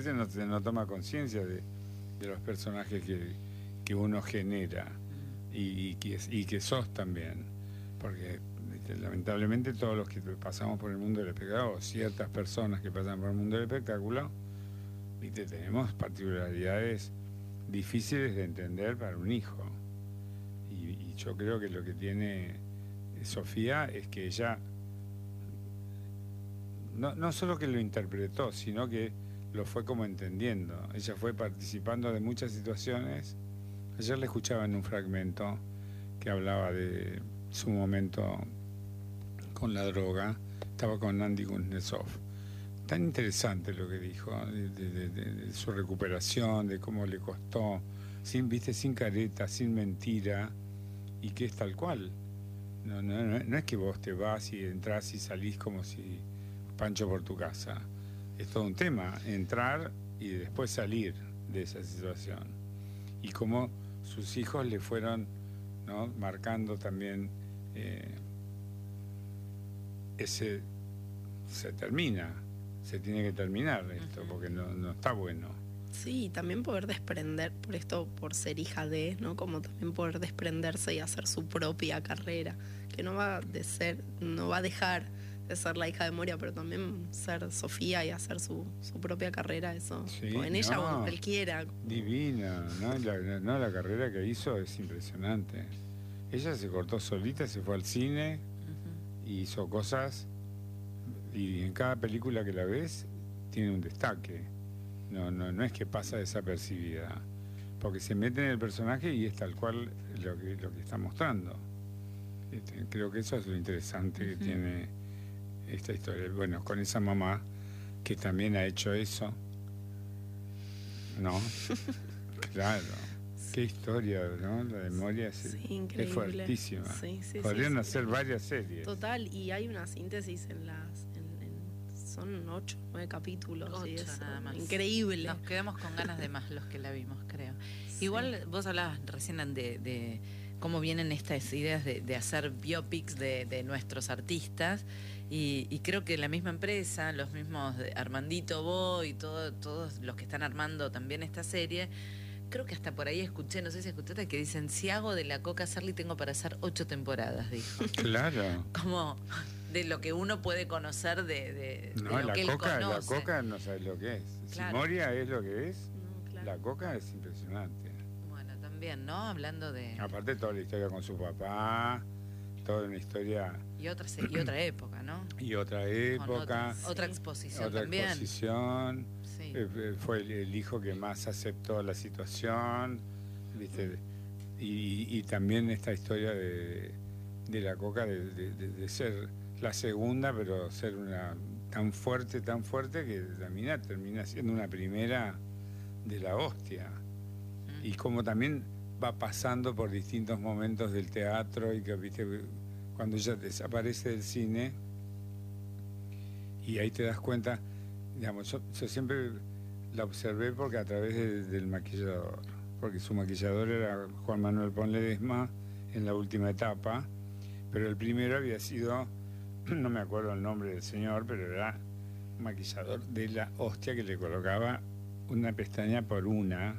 veces no toma conciencia de los personajes que uno genera y que sos también. Porque lamentablemente todos los que pasamos por el mundo del espectáculo, o ciertas personas que pasan por el mundo del espectáculo, tenemos particularidades difíciles de entender para un hijo. Y yo creo que lo que tiene Sofía es que ella no solo que lo interpretó, sino que lo fue como entendiendo. Ella fue participando de muchas situaciones. Ayer le escuchaba en un fragmento que hablaba de su momento con la droga. Estaba con Andy Kuznetsov. Tan interesante lo que dijo, de su recuperación, de cómo le costó, sin careta, sin mentira, y que es tal cual. No es que vos te vas y entrás y salís como si Pancho por tu casa. Es todo un tema, entrar y después salir de esa situación. Y cómo sus hijos le fueron, ¿no?, marcando también se tiene que terminar esto, porque no está bueno. Sí, también poder desprender, por ser hija de, ¿no? Como también poder desprenderse y hacer su propia carrera, que no va a dejar de ser la hija de Moria, pero también ser Sofía y hacer su propia carrera, eso, Sí, o en ella o en cualquiera. Divina, ¿no? La carrera que hizo es impresionante. Ella se cortó solita, se fue al cine, y hizo cosas, y en cada película que la ves tiene un destaque. No es que pasa desapercibida, porque se mete en el personaje y es tal cual lo que está mostrando. Creo que eso es lo interesante que tiene esta historia. Bueno, con esa mamá que también ha hecho eso, ¿no? Claro. Qué historia, ¿no? La de Moria es fuertísima. Sí, Podrían hacer varias series. Total, y hay una síntesis son 8, 9 capítulos. 8 y eso, nada más. Increíble. Nos quedamos con ganas de más los que la vimos, creo. Sí. Igual vos hablabas recién de cómo vienen estas ideas de hacer biopics de nuestros artistas, y creo que la misma empresa, los mismos Armandito Bo y todos los que están armando también esta serie, creo que hasta por ahí escuché, no sé si escuchaste, que dicen: si hago de la Coca Sarli tengo para hacer 8 temporadas, dijo. Claro. Como de lo que uno puede conocer de lo la que él Coca, conoce. La Coca no sabes lo que es. Claro. Si Moria es lo que es, claro. La Coca es impresionante. Bueno, también, ¿no? Hablando de... Aparte toda la historia con su papá, toda una historia... Y otra época, ¿no? Y otra época. Otra exposición otra también. Exposición. Sí. Fue el hijo que más aceptó la situación, ¿viste? Y también esta historia de la Coca de ser la segunda, pero ser una tan fuerte que termina siendo una primera de la hostia. Y como también va pasando por distintos momentos del teatro, y que, ¿viste?, cuando ella desaparece del cine, y ahí te das cuenta, digamos, yo siempre la observé porque a través del maquillador, porque su maquillador era Juan Manuel Ponledesma en la última etapa, pero el primero había sido, no me acuerdo el nombre del señor, pero era un maquillador de la hostia, que le colocaba una pestaña por una,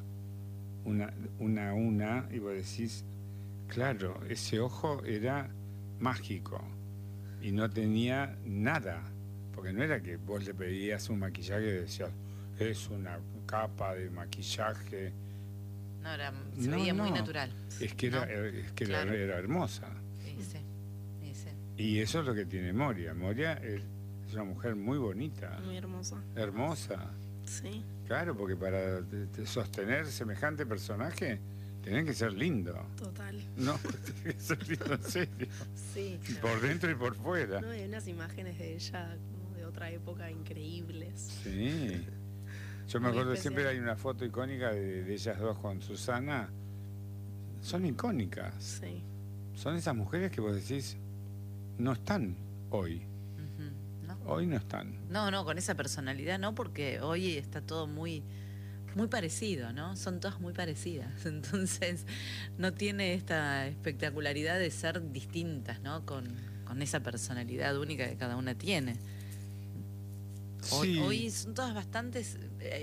y vos decís, claro, ese ojo era mágico y no tenía nada, porque no era que vos le pedías un maquillaje y decías, es una capa de maquillaje. No, se veía muy natural. Es que claro, era hermosa. Sí. Y eso es lo que tiene Moria. Moria es una mujer muy bonita. Muy hermosa. Hermosa. Sí. Claro, porque para sostener semejante personaje tenés que ser lindo. Total. No, tenés que ser lindo, en serio. Sí. Y por dentro y por fuera. No, hay unas imágenes de ella como de otra época increíbles. Sí. Yo me acuerdo, siempre hay una foto icónica de ellas dos con Susana. Son icónicas. Sí. Son esas mujeres que vos decís, no están hoy. ¿No? Hoy no están. No, con esa personalidad no, porque hoy está todo muy parecido, ¿no? Son todas muy parecidas. Entonces no tiene esta espectacularidad de ser distintas, ¿no? Con esa personalidad única que cada una tiene. Sí. Hoy son todas bastantes